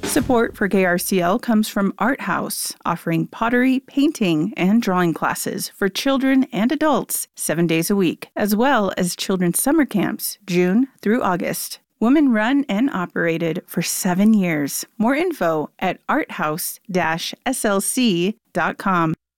Support for KRCL comes from Art House, offering pottery, painting, and drawing classes for children and adults 7 days a week, as well as children's summer camps, June through August. Women run and operated for 7 years. More info at arthouse-slc.com.